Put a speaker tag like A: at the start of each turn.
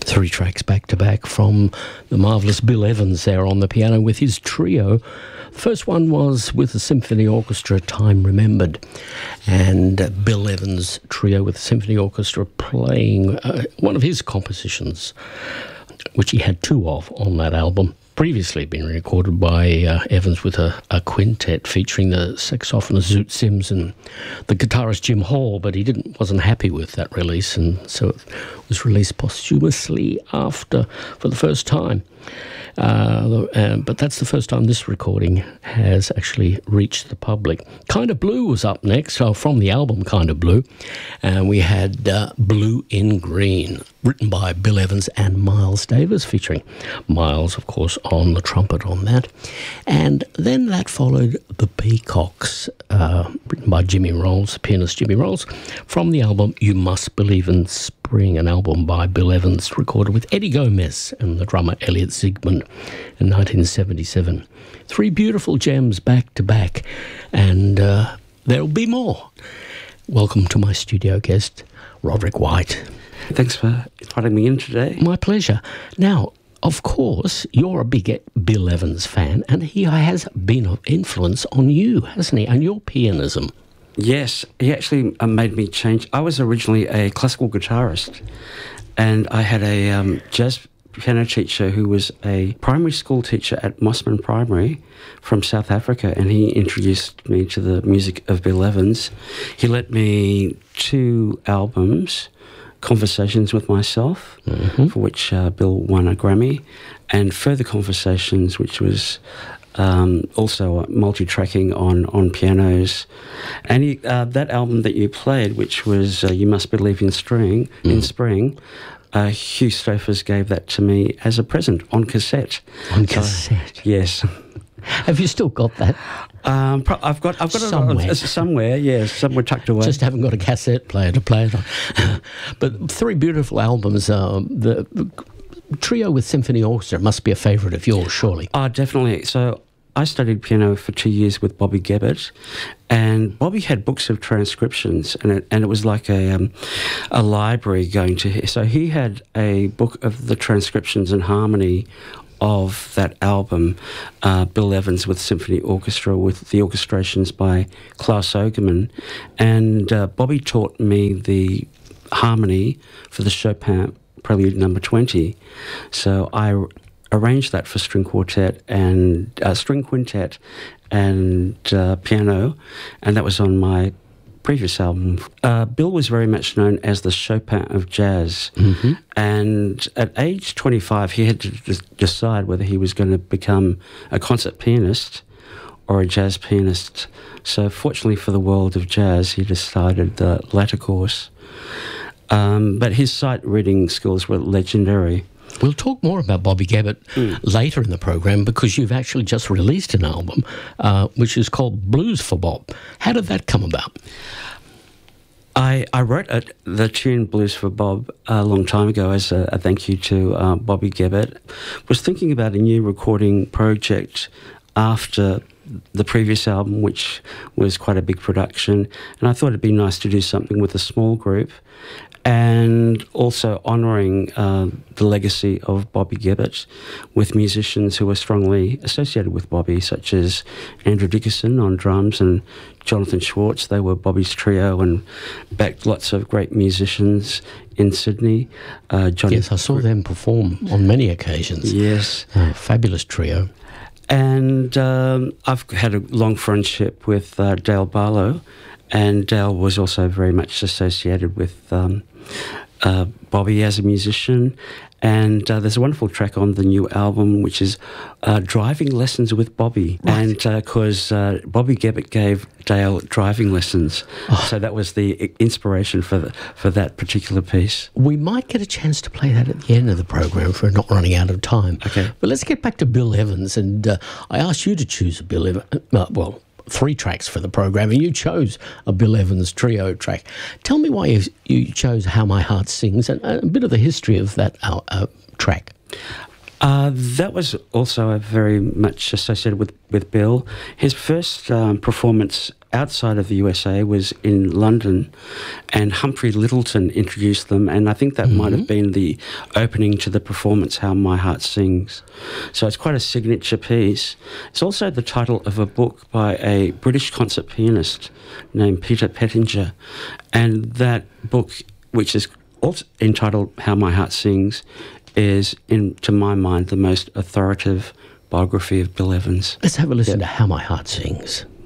A: Three tracks back to back from the marvellous Bill Evans there on the piano with his trio. The first one was with the Symphony Orchestra, Time Remembered, and Bill Evans' trio with the Symphony Orchestra playing one of his compositions, which he had two of on that album. Previously been recorded by Evans with a quintet featuring the saxophonist Zoot Sims and the guitarist Jim Hall, but he wasn't happy with that release, and so it was released posthumously after for the first time. But that's the first time this recording has actually reached the public. Kind of Blue was up next, from the album Kind of Blue, and we had Blue in Green, written by Bill Evans and Miles Davis, featuring Miles, of course, on the trumpet on that. And then that followed The Peacocks, written by Jimmy Rolls, the pianist Jimmy Rolls, from the album You Must Believe in Spring, an album by Bill Evans, recorded with Eddie Gomez and the drummer Elliot Ziegman in 1977. Three beautiful gems back to back, and there'll be more. Welcome to my studio guest, Roderick White.
B: Thanks for inviting me in today.
A: My pleasure. Now, of course, you're a big Bill Evans fan, and he has been of influence on you, hasn't he, and your pianism.
B: Yes, he actually made me change. I was originally a classical guitarist, and I had a jazz piano teacher who was a primary school teacher at Mossman Primary from South Africa, and he introduced me to the music of Bill Evans. He lent me two albums, Conversations with Myself, for which Bill won a Grammy, and Further Conversations, which was also multi-tracking on pianos. And that album that you played, which was You Must Believe in Spring, Hugh Stofers gave that to me as a present on cassette.
A: On cassette?
B: Yes.
A: Have you still got that?
B: I've got
A: somewhere.
B: Somewhere, yes, somewhere tucked away.
A: Just haven't got a cassette player to play it on. But three beautiful albums. The trio with Symphony Orchestra must be a favourite of yours, surely.
B: Definitely. So I studied piano for 2 years with Bobby Gebbett, and Bobby had books of transcriptions, and it was like a library going to. So he had a book of the transcriptions and harmony of that album, Bill Evans with Symphony Orchestra, with the orchestrations by Klaus Ogerman, and Bobby taught me the harmony for the Chopin Prelude No. 20. So I arranged that for string quintet and piano, and that was on my previous album. Bill was very much known as the Chopin of jazz, and at age 25 he had to decide whether he was going to become a concert pianist or a jazz pianist. So fortunately for the world of jazz, he decided the latter course. But his sight reading skills were legendary.
A: We'll talk more about Bobby Gebbett later in the program, because you've actually just released an album which is called Blues for Bob. How did that come about?
B: I wrote the tune Blues for Bob a long time ago as a thank you to Bobby Gebbett. Was thinking about a new recording project after the previous album, which was quite a big production, and I thought it'd be nice to do something with a small group, and also honouring the legacy of Bobby Gebbett with musicians who were strongly associated with Bobby, such as Andrew Dickerson on drums and Jonathan Schwartz. They were Bobby's trio and backed lots of great musicians in Sydney.
A: Yes, I saw them perform on many occasions.
B: Yes.
A: Fabulous trio.
B: And I've had a long friendship with Dale Barlow, and Dale was also very much associated with Bobby as a musician. And there's a wonderful track on the new album, which is Driving Lessons with Bobby. Right. And because Bobby Gebbett gave Dale driving lessons. So that was the inspiration for that particular piece.
A: We might get a chance to play that at the end of the program if we're not running out of time.
B: Okay.
A: But let's get back to Bill Evans. And I asked you to choose a Bill Evans, three tracks for the program, and you chose a Bill Evans trio track. Tell me why you chose How My Heart Sings, and a bit of the history of that track.
B: That was also very much associated with Bill. His first performance outside of the USA was in London, and Humphrey Lyttelton introduced them, and I think that might have been the opening to the performance, How My Heart Sings. So it's quite a signature piece. It's also the title of a book by a British concert pianist named Peter Pettinger, and that book, which is also entitled How My Heart Sings, is, to my mind, the most authoritative biography of Bill Evans.
A: Let's have a listen to How My Heart Sings.